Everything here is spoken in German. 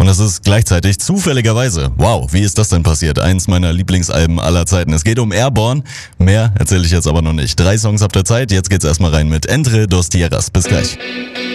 Und das ist gleichzeitig zufälligerweise. Wow, wie ist das denn passiert? Eins meiner Lieblingsalben aller Zeiten. Es geht um Airborne. Mehr erzähle ich jetzt aber noch nicht. 3 Songs habt ihr Zeit. Jetzt geht's erstmal rein mit Entre dos Tierras. Bis gleich.